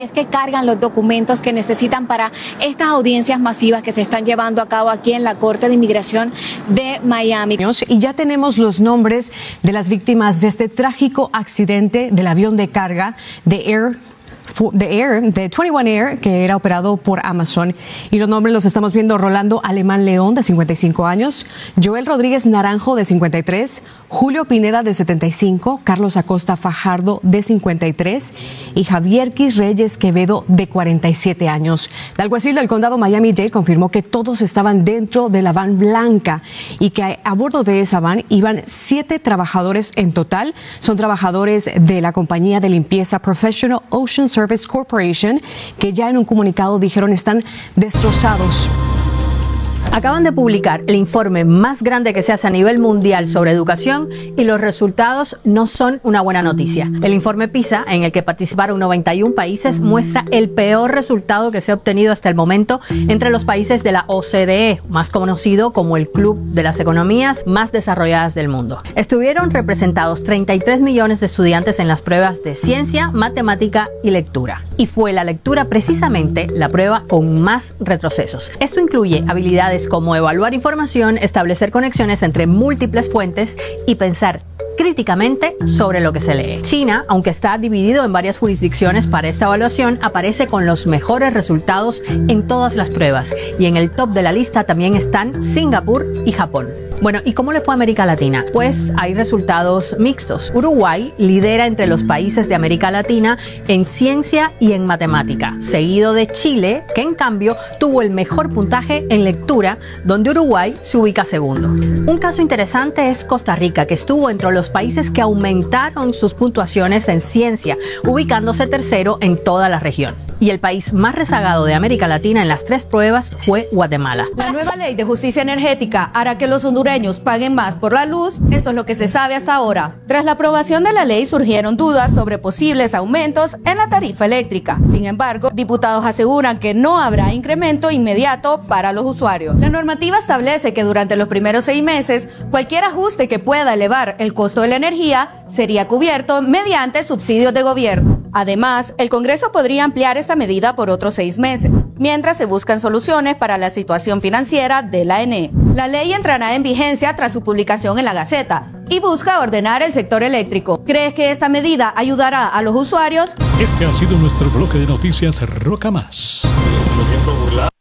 Es que cargan los documentos que necesitan para estas audiencias masivas que se están llevando a cabo aquí en la Corte de Inmigración de Miami. Y ya tenemos los nombres de las víctimas de este trágico accidente del avión de carga de 21 Air, que era operado por Amazon. Y los nombres los estamos viendo: Rolando Alemán León, de 55 años, Joel Rodríguez Naranjo, de 53, Julio Pineda, de 75, Carlos Acosta Fajardo, de 53, y Javier Quis Reyes Quevedo, de 47 años. El alguacil del condado Miami-Dade confirmó que todos estaban dentro de la van blanca y que a bordo de esa van iban 7 trabajadores en total. Son trabajadores de la compañía de limpieza Professional Ocean Service Corporation, que ya en un comunicado dijeron están destrozados. Acaban de publicar el informe más grande que se hace a nivel mundial sobre educación y los resultados no son una buena noticia. El informe PISA, en el que participaron 91 países, muestra el peor resultado que se ha obtenido hasta el momento entre los países de la OCDE, más conocido como el Club de las Economías Más Desarrolladas del Mundo. Estuvieron representados 33 millones de estudiantes en las pruebas de ciencia, matemática y lectura. Y fue la lectura precisamente la prueba con más retrocesos. Esto incluye habilidades como evaluar información, establecer conexiones entre múltiples fuentes y pensar críticamente sobre lo que se lee. China, aunque está dividido en varias jurisdicciones para esta evaluación, aparece con los mejores resultados en todas las pruebas, y en el top de la lista también están Singapur y Japón. Bueno, ¿y cómo le fue a América Latina? Pues hay resultados mixtos. Uruguay lidera entre los países de América Latina en ciencia y en matemática, seguido de Chile, que en cambio tuvo el mejor puntaje en lectura, donde Uruguay se ubica segundo. Un caso interesante es Costa Rica, que estuvo entre los países que aumentaron sus puntuaciones en ciencia, ubicándose tercero en toda la región. Y el país más rezagado de América Latina en las 3 pruebas fue Guatemala. La nueva ley de justicia energética hará que los hondureños paguen más por la luz. Esto es lo que se sabe hasta ahora. Tras la aprobación de la ley surgieron dudas sobre posibles aumentos en la tarifa eléctrica. Sin embargo, diputados aseguran que no habrá incremento inmediato para los usuarios. La normativa establece que durante los primeros 6 meses, cualquier ajuste que pueda elevar el costo de la energía sería cubierto mediante subsidios de gobierno. Además, el Congreso podría ampliar esta medida por otros 6 meses, mientras se buscan soluciones para la situación financiera de la ENE. La ley entrará en vigencia tras su publicación en la Gaceta y busca ordenar el sector eléctrico. ¿Crees que esta medida ayudará a los usuarios? Este ha sido nuestro bloque de noticias Roca Más. Me siento burlado.